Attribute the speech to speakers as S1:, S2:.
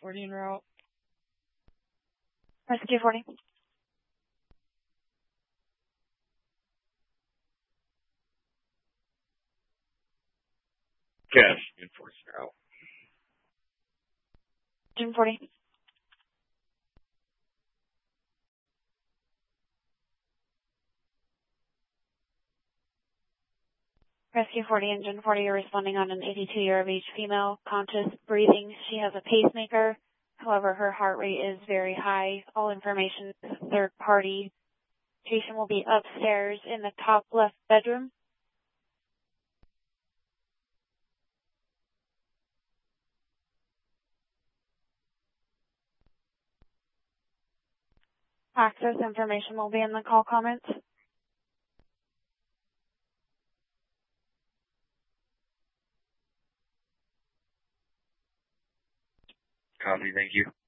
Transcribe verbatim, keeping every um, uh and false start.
S1: forty en route.
S2: Rescue forty.
S3: Cash, June forty en route.
S2: June forty. Rescue forty and June forty are responding on an eighty-two year of age female, conscious, breathing. She has a pacemaker. However, her heart rate is very high. All information is third party. Patient will be upstairs in the top left bedroom. Access information will be in the call comments.
S3: Copy, thank you.